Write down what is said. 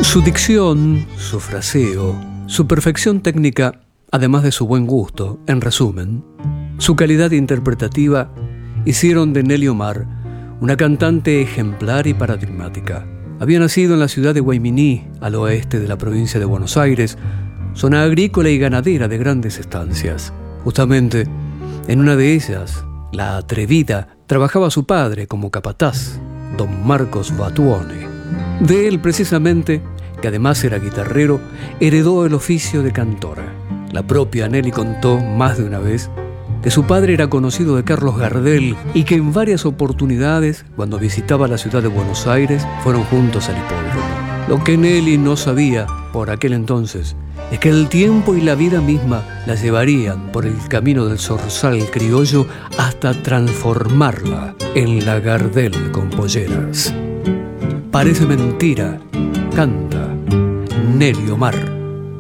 Su dicción, su fraseo, su perfección técnica, además de su buen gusto, en resumen, su calidad interpretativa, hicieron de Nelly Omar una cantante ejemplar y paradigmática. Había nacido en la ciudad de Guayminí, al oeste de la provincia de Buenos Aires, zona agrícola y ganadera de grandes estancias. Justamente, en una de ellas, la atrevida, trabajaba su padre como capataz, don Marcos Batuone. De él, precisamente, que además era guitarrero, heredó el oficio de cantora. La propia Nelly contó más de una vez que su padre era conocido de Carlos Gardel y que en varias oportunidades, cuando visitaba la ciudad de Buenos Aires, fueron juntos al hipódromo. Lo que Nelly no sabía por aquel entonces es que el tiempo y la vida misma la llevarían por el camino del zorzal criollo hasta transformarla en la Gardel con polleras. Parece mentira, canta Nelly Omar.